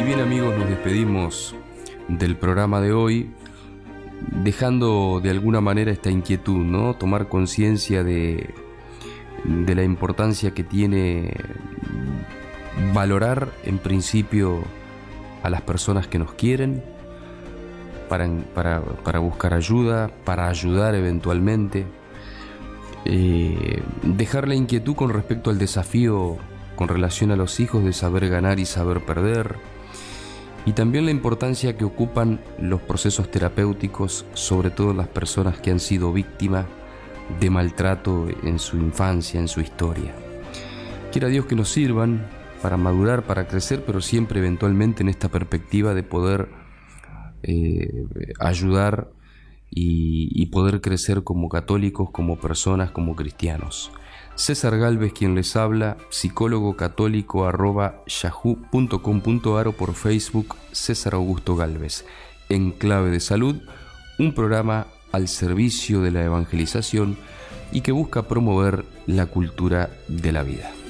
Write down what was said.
Y bien, amigos, nos despedimos del programa de hoy, dejando de alguna manera esta inquietud, ¿no? Tomar conciencia de la importancia que tiene valorar en principio a las personas que nos quieren, para buscar ayuda, para ayudar eventualmente. Dejar la inquietud con respecto al desafío con relación a los hijos de saber ganar y saber perder, y también la importancia que ocupan los procesos terapéuticos, sobre todo las personas que han sido víctimas de maltrato en su infancia, en su historia. Quiera Dios que nos sirvan para madurar, para crecer, pero siempre eventualmente en esta perspectiva de poder ayudar y poder crecer como católicos, como personas, como cristianos. César Gálvez quien les habla, psicólogo católico @yahoo.com.ar o por Facebook César Augusto Gálvez. En Clave de Salud, un programa al servicio de la evangelización y que busca promover la cultura de la vida.